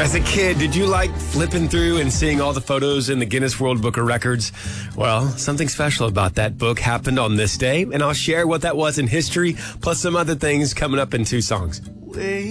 As a kid, did you like flipping through and seeing all the photos in the Guinness World Book of Records? Well, something special about that book happened on this day, and I'll share what that was in history, plus some other things coming up in 2 songs.